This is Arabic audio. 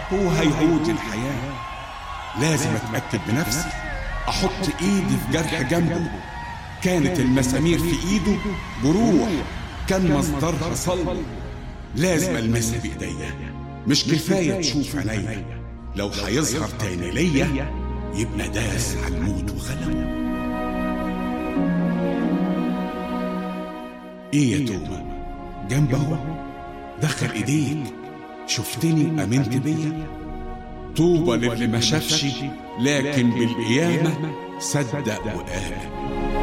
هو هيعود الحياة. لازم أتأكد بنفسي، أحط إيدي في جرح جنبه. كانت المسامير في إيده جروح كان مصدرها صلب. لازم ألمسها بإيديا، مش كفاية تشوف عينيا. لو هيظهر تاني ليا يبقى داس على الموت وغلبه. ايه يا توبة؟ جنبه، دخل ايديك. شفتني امنت بيا؟ طوبى للي ما شافش لكن بالقيامة صدق وآمن.